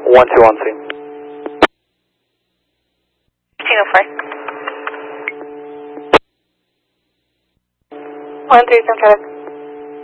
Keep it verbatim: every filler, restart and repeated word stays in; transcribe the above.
one two one three. fifteen oh five. one three seven five.